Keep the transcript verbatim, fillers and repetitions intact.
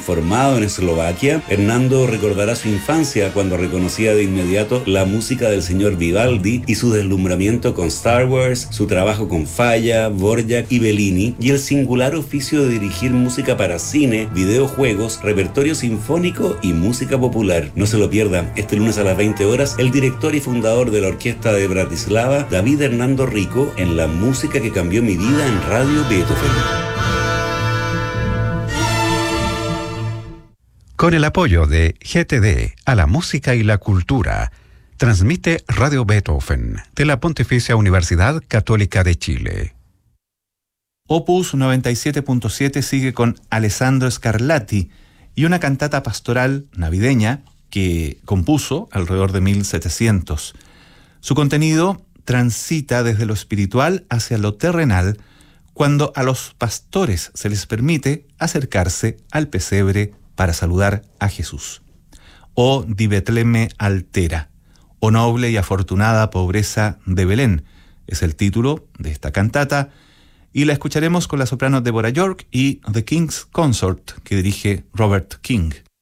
formado en Eslovaquia, Hernando recordará su infancia cuando reconocía de inmediato la música del señor Vivaldi y su deslumbramiento con Star Wars, su trabajo con Falla, Dvorak y Bellini, y el singular oficio de dirigir música para cine, videojuegos, repertorio sinfónico y música popular. No se lo pierda, este lunes a las veinte horas, el director y fundador de la Orquesta de Bratislava, David Hernando Rico, en La música que cambió mi vida en Radio Beethoven. Con el apoyo de G T D a la música y la cultura, transmite Radio Beethoven de la Pontificia Universidad Católica de Chile. Opus noventa y siete punto siete sigue con Alessandro Scarlatti y una cantata pastoral navideña que compuso alrededor de mil setecientos. Su contenido transita desde lo espiritual hacia lo terrenal cuando a los pastores se les permite acercarse al pesebre para saludar a Jesús. O di Betlemme altera, o noble y afortunada pobreza de Belén, es el título de esta cantata, y la escucharemos con la soprano Deborah York y The King's Consort, que dirige Robert King.